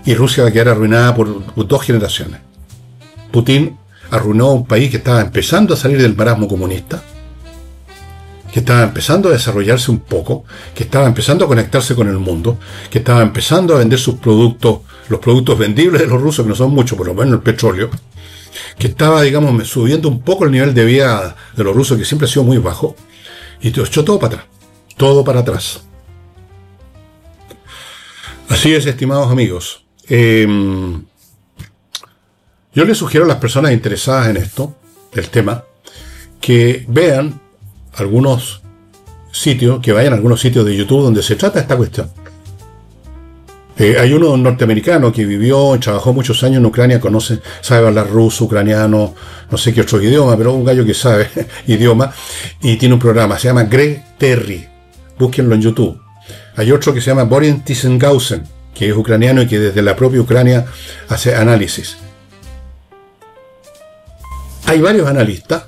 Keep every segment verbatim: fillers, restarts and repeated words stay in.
y Rusia va a quedar arruinada por, por dos generaciones. Putin arruinó un país que estaba empezando a salir del marasmo comunista, que estaba empezando a desarrollarse un poco, que estaba empezando a conectarse con el mundo, que estaba empezando a vender sus productos, los productos vendibles de los rusos, que no son muchos, por lo menos el petróleo, que estaba, digamos, subiendo un poco el nivel de vida de los rusos, que siempre ha sido muy bajo, y te echó todo para atrás, todo para atrás. Así es, estimados amigos. Eh, yo les sugiero a las personas interesadas en esto, el tema, que vean algunos sitios, que vayan a algunos sitios de YouTube donde se trata esta cuestión. Eh, hay uno norteamericano que vivió y trabajó muchos años en Ucrania, conoce, sabe hablar ruso, ucraniano, no sé qué otro idioma, pero un gallo que sabe idioma, y tiene un programa, se llama Greg Terry, búsquenlo en YouTube. Hay otro que se llama Boris Thyssen-Gausen, que es ucraniano y que desde la propia Ucrania hace análisis. Hay varios analistas,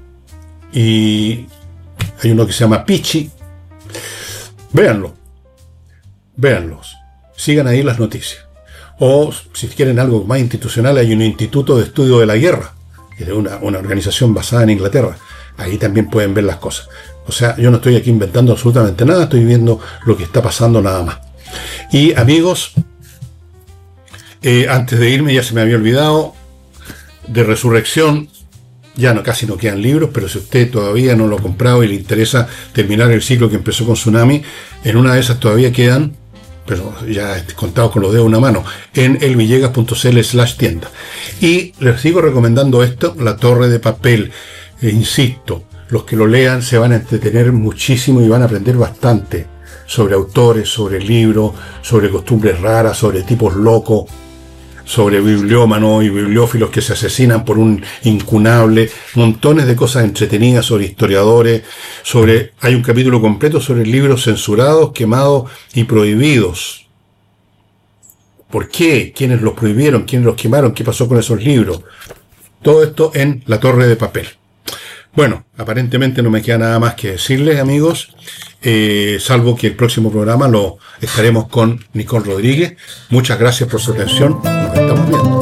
y hay uno que se llama Pichi. Véanlo, véanlos, sigan ahí las noticias. O si quieren algo más institucional, hay un Instituto de Estudio de la Guerra, que es una, una organización basada en Inglaterra. Ahí también pueden ver las cosas. O sea, yo no estoy aquí inventando absolutamente nada, estoy viendo lo que está pasando nada más. Y amigos, eh, antes de irme, ya se me había olvidado, de Resurrección, ya no, casi no quedan libros, pero si usted todavía no lo ha comprado y le interesa terminar el ciclo que empezó con Tsunami, en una de esas todavía quedan, pero ya contados con los dedos de una mano, en elvillegas.cl slash tienda. Y les sigo recomendando esto, La Torre de Papel. E insisto, los que lo lean se van a entretener muchísimo y van a aprender bastante sobre autores, sobre libros, sobre costumbres raras, sobre tipos locos, sobre bibliómanos y bibliófilos que se asesinan por un incunable, montones de cosas entretenidas sobre historiadores, sobre, hay un capítulo completo sobre libros censurados, quemados y prohibidos. ¿Por qué? ¿Quiénes los prohibieron? ¿Quiénes los quemaron? ¿Qué pasó con esos libros? Todo esto en La Torre de Papel. Bueno, aparentemente no me queda nada más que decirles, amigos, eh, salvo que el próximo programa lo estaremos con Nicole Rodríguez. Muchas gracias por su atención. Nos estamos viendo.